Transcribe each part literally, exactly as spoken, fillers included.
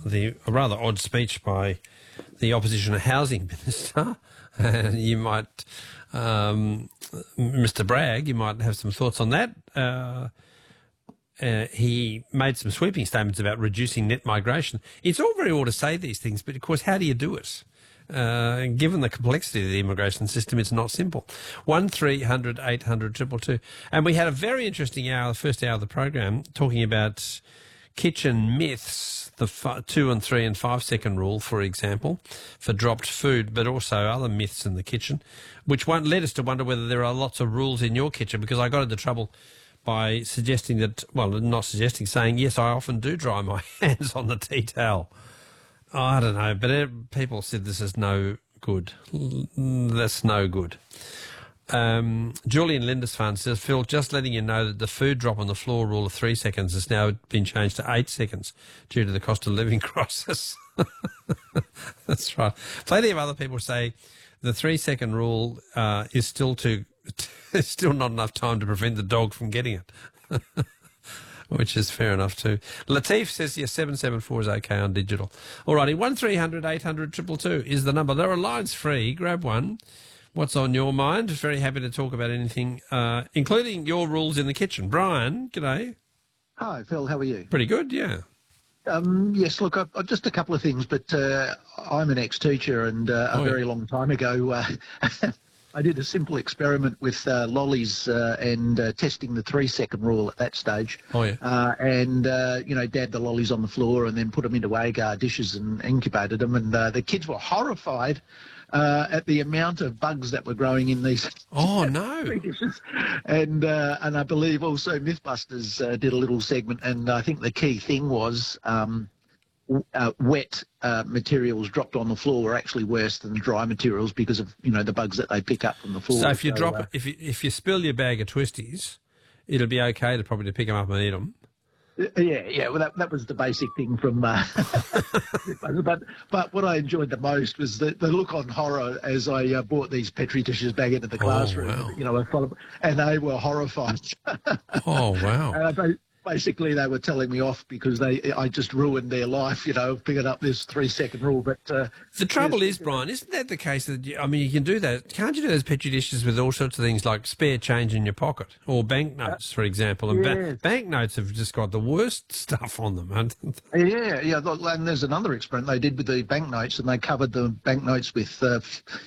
the a rather odd speech by the opposition housing minister. And you might, um, Mister Bragg, you might have some thoughts on that. Uh, uh, he made some sweeping statements about reducing net migration. It's all very well to say these things, but of course, how do you do it? Uh, given the complexity of the immigration system, it's not simple. One three hundred eight hundred two two two. And we had a very interesting hour, the first hour of the program, talking about kitchen myths, the f- two and three and five second rule, for example, for dropped food, but also other myths in the kitchen, which one led us to wonder whether there are lots of rules in your kitchen, because I got into trouble by suggesting that, well, not suggesting, saying, yes, I often do dry my hands on the tea towel. Oh, I don't know, but it, people said this is no good. That's no good. Um, Julian Lindisfarne says, Phil, just letting you know that the food drop on the floor rule of three seconds has now been changed to eight seconds due to the cost of living crisis. That's right. Plenty of other people say the three second rule uh, is still too, it's still not enough time to prevent the dog from getting it. Which is fair enough too. Latif says, yes, seven seven four is okay on digital. All righty, one three hundred eight hundred two two two is the number. There are lines free. Grab one. What's on your mind? Very happy to talk about anything, uh, including your rules in the kitchen. Brian, g'day. Hi, Phil. How are you? Pretty good, yeah. Um, yes, look, I, I, just a couple of things, but uh, I'm an ex-teacher, and uh, a oh, very yeah. long time ago, uh, I did a simple experiment with uh, lollies uh, and uh, testing the three-second rule at that stage. Oh, yeah. Uh, and, uh, you know, dab the lollies on the floor and then put them into agar dishes and incubated them, and uh, the kids were horrified Uh, at the amount of bugs that were growing in these oh no dishes. and uh, and I believe also Mythbusters uh, did a little segment, and I think the key thing was um, w- uh, wet uh, materials dropped on the floor were actually worse than dry materials because of, you know, the bugs that they pick up from the floor. So if you so, drop uh, it, if you if you spill your bag of twisties, it'll be okay to probably to pick them up and eat them. Yeah, yeah. Well, that that was the basic thing from. Uh, but but what I enjoyed the most was the, the look on horror as I uh, brought these petri dishes back into the classroom. Oh, wow. You know, I followed, and they were horrified. Oh wow! Uh, they, basically, they were telling me off because they I just ruined their life. You know, picking up this three second rule. But uh, the trouble yes, is, Brian, isn't that the case? That you, I mean, you can do that. Can't you do those petri dishes with all sorts of things like spare change in your pocket or banknotes, for example? And yes. ba- banknotes have just got the worst stuff on them, haven't they? Yeah, yeah. And there's another experiment they did with the banknotes, and they covered the banknotes with, uh,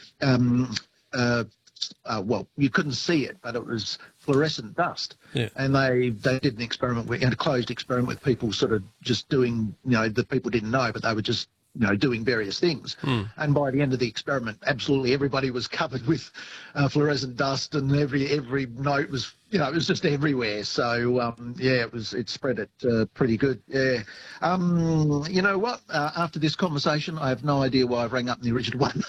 um, uh, uh, well, you couldn't see it, but it was fluorescent dust. Yeah. And they, they did an experiment, with, a closed experiment with people sort of just doing, you know, the people didn't know, but they were just, you know, doing various things. Mm. And by the end of the experiment, absolutely everybody was covered with uh, fluorescent dust, and every every note was, you know, it was just everywhere. So, um, yeah, it was it spread it uh, pretty good, yeah. Um, you know what? Uh, after this conversation, I have no idea why I rang up in the original one.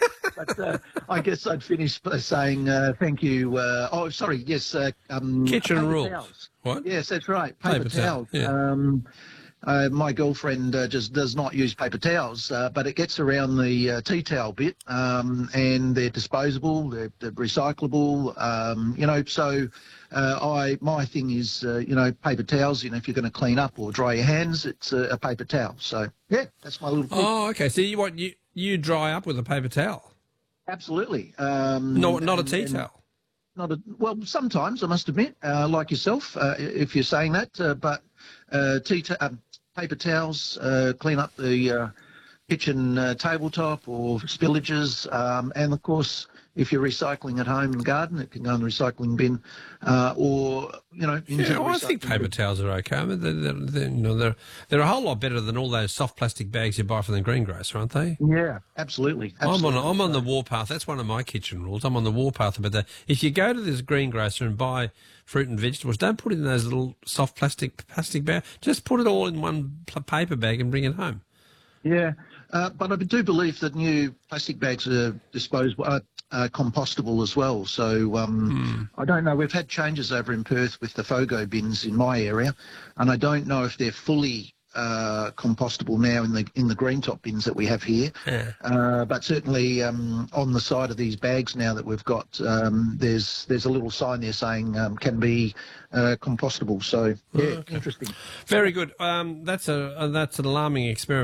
But uh, I guess I'd finish by saying uh, thank you. Uh, oh, sorry, yes. Uh, um, Kitchen rules. Towels. What? Yes, that's right, paper, Paper towels. towel, yeah. Um, Uh, my girlfriend uh, just does not use paper towels, uh, but it gets around the uh, tea towel bit, um, and they're disposable, they're, they're recyclable, um, you know, so uh, I my thing is, uh, you know, paper towels, you know, if you're going to clean up or dry your hands, it's a, a paper towel. So, yeah, that's my little... Oh, okay. So you want you, you dry up with a paper towel? Absolutely. Um, no, not a tea and, towel? Not a, well, sometimes, I must admit, uh, like yourself, uh, if you're saying that, uh, but uh, tea ta- um, paper towels, uh, clean up the uh, kitchen uh, tabletop or spillages, um, and of course, if you're recycling at home and garden, it can go in the recycling bin, uh, or you know. Into Yeah, the well, I think paper bin. towels are okay. I mean, they're, they're, they're, you know, they're they're a whole lot better than all those soft plastic bags you buy from the greengrocer, aren't they? Yeah, absolutely. absolutely. I'm on I'm on the warpath. That's one of my kitchen rules. I'm on the warpath about that. If you go to this greengrocer and buy fruit and vegetables, don't put it in those little soft plastic plastic bags. Just put it all in one paper bag and bring it home. Yeah, uh, but I do believe that new plastic bags are disposable, uh, uh, compostable as well. So um, hmm. I don't know. We've had changes over in Perth with the FOGO bins in my area, and I don't know if they're fully uh, compostable now in the in the green top bins that we have here. Yeah. Uh, but certainly um, on the side of these bags now that we've got, um, there's there's a little sign there saying um, can be uh, compostable. So yeah, okay. Interesting. Very good. Um, that's a uh, that's an alarming experiment.